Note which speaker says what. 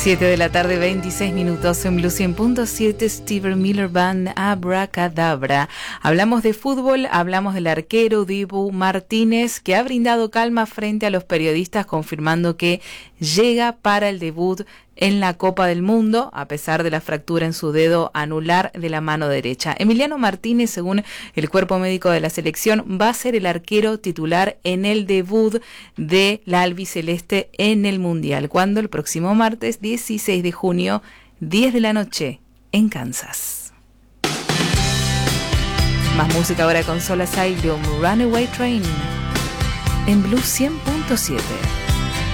Speaker 1: 7 de la tarde, 26 minutos en Blue 100.7, Steve Miller Band, Abracadabra. Hablamos de fútbol, hablamos del arquero Dibu Martínez, que ha brindado calma frente a los periodistas, confirmando que llega para el debut en la Copa del Mundo, a pesar de la fractura en su dedo anular de la mano derecha. Emiliano Martínez, según el cuerpo médico de la selección, va a ser el arquero titular en el debut de la albiceleste en el Mundial, cuando el próximo martes 16 de junio, 10 de la noche, en Kansas. Más música ahora con Soul Asylum, Runaway Train, en Blue 100.7.